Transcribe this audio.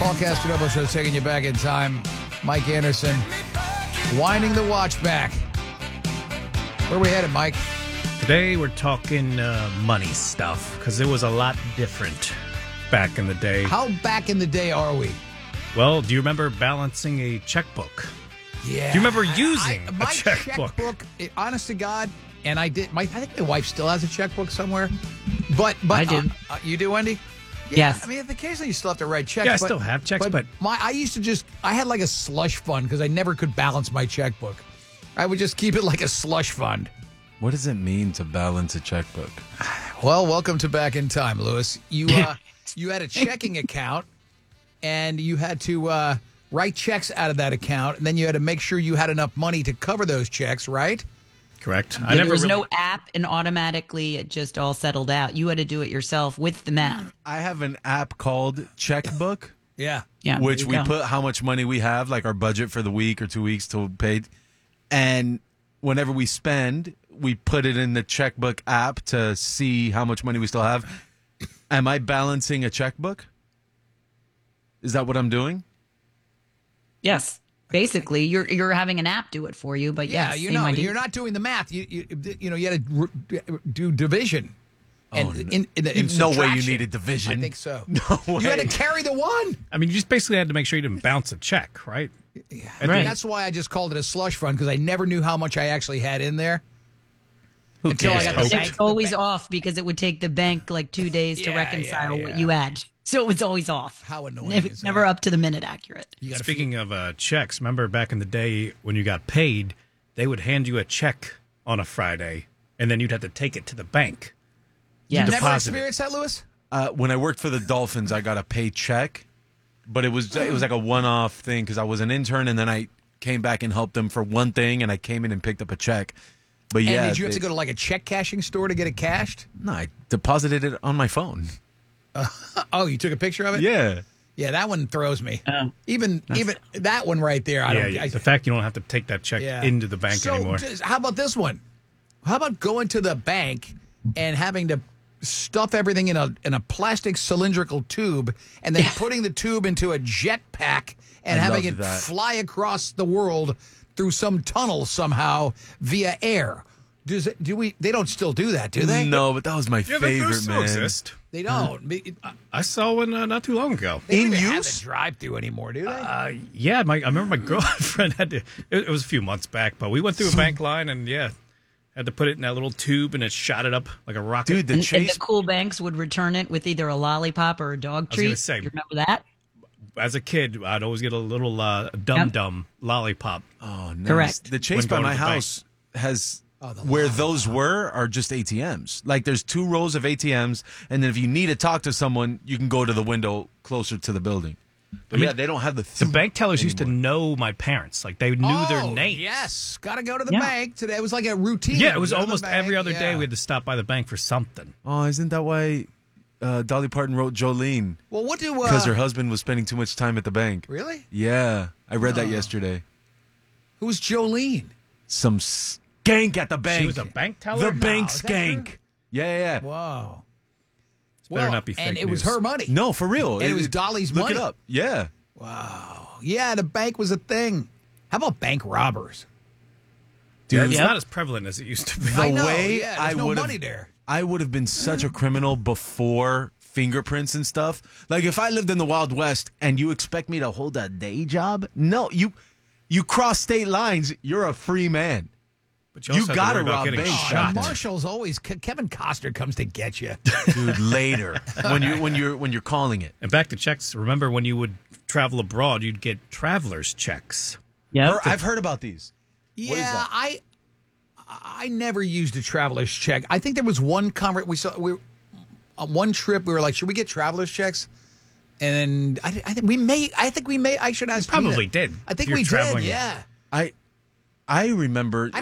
Paul Castanova Show taking you back in time. Mike Anderson winding the watch back. Where are we headed, Mike? Today we're talking money stuff because it was a lot different back in the day. How back in the day are we? Well, do you remember balancing a checkbook? Yeah. Do you remember using my a checkbook? Honest to God, and I did. I think my wife still has a checkbook somewhere. But I do. You do, Wendy? Yeah, Yes. I mean, occasionally you still have to write checks. Yeah, I still have checks, but I used to I had like a slush fund because I never could balance my checkbook. I would just keep it like a slush fund. What does it mean to balance a checkbook? Well, welcome to Back in Time, Lewis. You you had a checking account, and you had to write checks out of that account, and then you had to make sure you had enough money to cover those checks, right? correct. There was no app, and automatically it just all settled out. You had to do it yourself with the math. I have an app called Checkbook, Yeah. Yeah, which there we you go. put how much money we have, like our budget for the week or 2 weeks till paid. And whenever we spend, we put it in the Checkbook app to see how much money we still have. Am I balancing a checkbook? Is that what I'm doing? Yes, basically, you're having an app do it for you. But Yeah, yes, you same know, idea. you're not doing the math. You had to do division. And No way you subtraction. needed division. I think so. No way. You had to carry the one. I mean, you just basically had to make sure you didn't bounce a check, right? Yeah. Right. That's why I just called it a slush fund, because I never knew how much I actually had in there. Until I cares? got the Hope. bank. It's always off because it would take the bank like 2 days to Yeah, reconcile yeah, what yeah. you had. So it was always off. How annoying is that? Never up to the minute accurate. You gotta Speaking of checks, remember back in the day when you got paid, they would hand you a check on a Friday, and then you'd have to take it to the bank. Yes. never deposit it. experienced that, Lewis? When I worked for the Dolphins, I got a paycheck, but it was like a one-off thing because I was an intern, and then I came back and helped them for one thing, and I came in and picked up a check. But yeah, And did you have to go to like a check cashing store to get it cashed? No, I deposited it on my phone. Oh, you took a picture of it? Yeah. Yeah, that one throws me. Oh. Even that one right there, I don't. Yeah, the fact you don't have to take that check Yeah. into the bank So, anymore. How about this one? How about going to the bank and having to stuff everything in a plastic cylindrical tube and then putting the tube into a jet pack and I having loved it that. fly across the world through some tunnel somehow via air? They don't still do that, do they? No, but that was my Yeah, they favorite, still man. exist. They don't. I saw one not too long ago. They don't In even have use? the drive-through anymore, do they? Yeah, I remember my girlfriend had to. It was a few months back, but we went through a bank line and had to put it in that little tube and it shot it up like a rocket. Dude, the And chase. the cool banks would return it with either a lollipop or a dog was treat. gonna say- You remember that? As a kid, I'd always get a little dum-dum lollipop. Oh, nice. Correct. The chase When by going my to the bank. house has the where those were are just ATMs. Like there's 2 rows of ATMs, and then if you need to talk to someone, you can go to the window closer to the building. But mean, yeah, they don't have the The bank tellers used to know my parents. Like, they knew their names. Yes, got to go to the Yeah. bank today. It was like a routine. Yeah, it was Go to the almost bank, every other day yeah. we had to stop by the bank for something. Oh, isn't that why Dolly Parton wrote Jolene? Well, what do Because her husband was spending too much time at the bank. really? Yeah, I read that yesterday. Who's Jolene? Some skank at the bank. She was a bank teller? The bank is that skank. Yeah. Wow. better not be fake And it was news. her money. No, for real. And it was Dolly's look money. it up. Yeah. Wow. Yeah, the bank was a thing. How about bank robbers? Dude, it's Yep. not as prevalent as it used to be. The I know, way yeah, I there's no would money there. I would have been such a criminal before fingerprints and stuff. Like if I lived in the Wild West and you expect me to hold a day job? No, you cross state lines, you're a free man. But You also have to gotta worry about rob getting banks. shot. Marshall's always Kevin Costner comes to get you. Dude, later when you're calling it. And back to checks, remember when you would travel abroad, you'd get traveler's checks. Yeah. I've heard about these. Yeah, What is that? I never used a traveler's check. I think there was one on one trip we were like, should we get traveler's checks? And I think we may. I should ask. probably you that. did. I think You're we did. traveling. Yeah. I remember I